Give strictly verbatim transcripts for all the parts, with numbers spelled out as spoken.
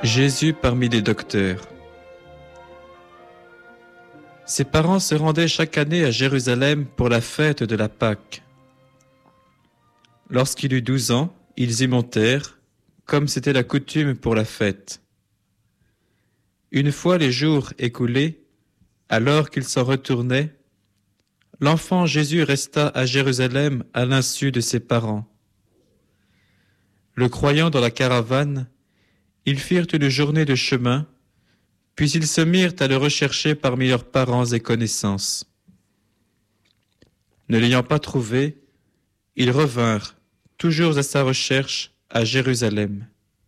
Jésus parmi les docteurs. Ses parents se rendaient chaque année à Jérusalem pour la fête de la Pâque. Lorsqu'il eut douze ans, ils y montèrent, comme c'était la coutume pour la fête. Une fois les jours écoulés, alors qu'ils s'en retournaient, l'enfant Jésus resta à Jérusalem à l'insu de ses parents. Le croyant dans la caravane, ils firent une journée de chemin, puis ils se mirent à le rechercher parmi leurs parents et connaissances. Ne l'ayant pas trouvé, ils revinrent, toujours à sa recherche, à Jérusalem.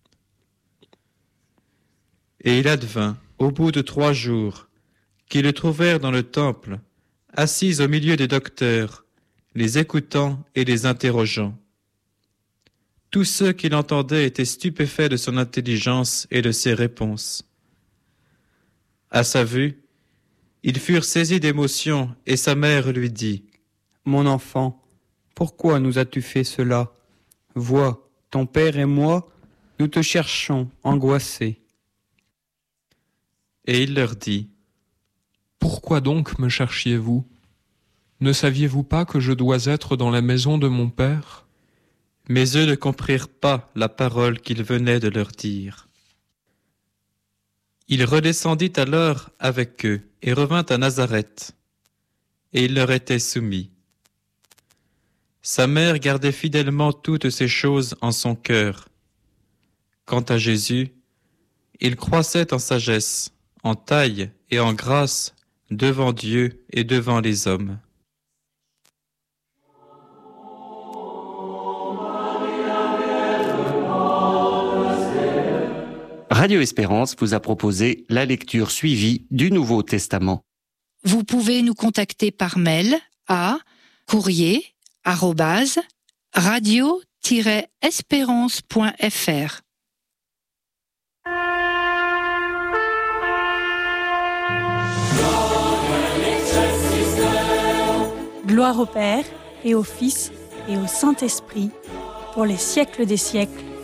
Et il advint, au bout de trois jours, qu'ils le trouvèrent dans le temple, assis au milieu des docteurs, les écoutant et les interrogeant. Tous ceux qui l'entendaient étaient stupéfaits de son intelligence et de ses réponses. À sa vue, ils furent saisis d'émotion et sa mère lui dit : « Mon enfant, pourquoi nous as-tu fait cela ? Vois, ton père et moi, nous te cherchons, angoissés. » Et il leur dit : « Pourquoi donc me cherchiez-vous ? Ne saviez-vous pas que je dois être dans la maison de mon père ? » Mais eux ne comprirent pas la parole qu'il venait de leur dire. Il redescendit alors avec eux et revint à Nazareth, et il leur était soumis. Sa mère gardait fidèlement toutes ces choses en son cœur. Quant à Jésus, il croissait en sagesse, en taille et en grâce devant Dieu et devant les hommes. Radio Espérance vous a proposé la lecture suivie du Nouveau Testament. Vous pouvez nous contacter par mail à courrier arobase radio tiret espérance point f r. Gloire au Père et au Fils et au Saint-Esprit, pour les siècles des siècles.